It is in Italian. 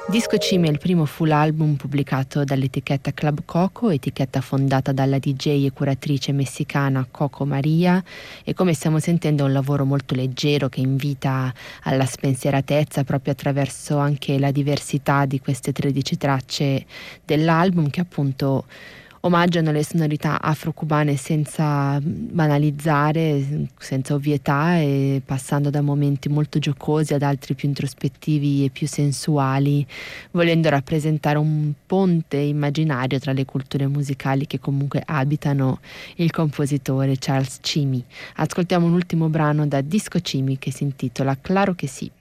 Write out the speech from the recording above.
Disco Cime è il primo full album pubblicato dall'etichetta Club Coco, etichetta fondata dalla DJ e curatrice messicana Coco Maria, e come stiamo sentendo è un lavoro molto leggero che invita alla spensieratezza proprio attraverso anche la diversità di queste 13 tracce dell'album, che appunto omaggiano le sonorità afro-cubane senza banalizzare, senza ovvietà, e passando da momenti molto giocosi ad altri più introspettivi e più sensuali, volendo rappresentare un ponte immaginario tra le culture musicali che comunque abitano il compositore Charles Cimi. Ascoltiamo un ultimo brano da Disco Cimi che si intitola Claro che sì.